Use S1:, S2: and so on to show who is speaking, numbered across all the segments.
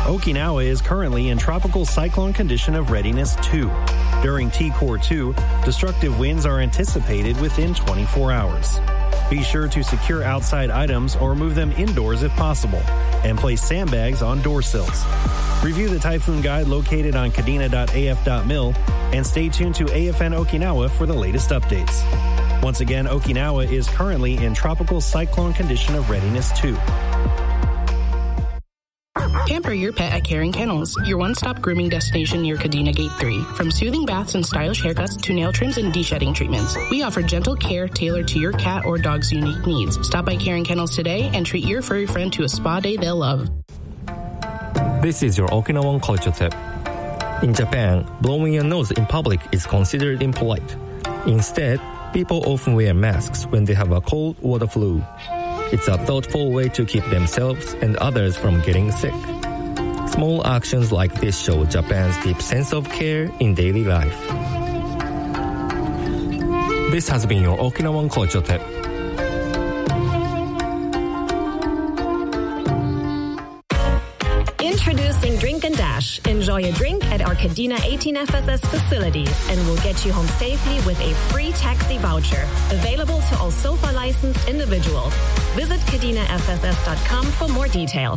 S1: Okinawa is currently in tropical cyclone condition of readiness 2. During T-Core 2, destructive winds are anticipated within 24 hours. Be sure to secure outside items or move them indoors if possible, and place sandbags on door sills. Review the typhoon guide located on kadena.af.mil and stay tuned to AFN Okinawa for the latest updates. Once again, Okinawa is currently in tropical cyclone condition of readiness 2.
S2: Pamper your pet at Caring Kennels, your one-stop grooming destination near Kadena Gate 3. From soothing baths and stylish haircuts to nail trims and de-shedding treatments, we offer gentle care tailored to your cat or dog's unique needs. Stop by Caring Kennels today and treat your furry friend to a spa day they'll love.
S3: This is your Okinawan culture tip. In Japan, blowing your nose in public is considered impolite. Instead, people often wear masks when they have a cold or the flu. It's a thoughtful way to keep themselves and others from getting sick. Small actions like this show Japan's deep sense of care in daily life. This has been your Okinawan culture tip.
S4: Introducing Drink and Dash. Enjoy a drink at our Kadena 18FSS facilities and we'll get you home safely with a free taxi voucher. Available to all SOFA licensed individuals. Visit kadenafss.com for more details.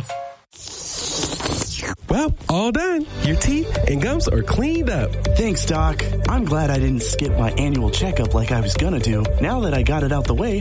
S5: Well, all done. Your teeth and gums are cleaned up.
S6: Thanks, Doc. I'm glad I didn't skip my annual checkup like I was gonna do. Now that I got it out the way,